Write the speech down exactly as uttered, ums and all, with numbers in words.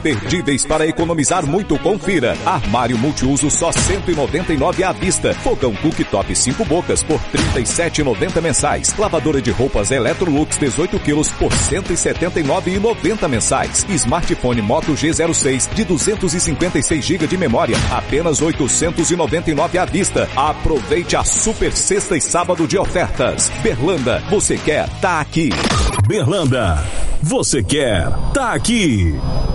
imperdíveis para economizar muito. Confira. Armário multiuso só cento e noventa e nove à vista. Fogão cooktop cinco bocas por trinta e sete reais e noventa centavos mensais. Lavadora de roupas Electrolux dezoito quilos por cento e setenta e nove reais e noventa centavos mensais. Smartphone Moto G zero seis de duzentos e cinquenta e seis gigas de memória, apenas oitocentos e noventa e nove reais à vista. Aproveite a super sexta e sábado de ofertas. Berlanda, você quer, tá aqui. Berlanda, você quer, tá aqui.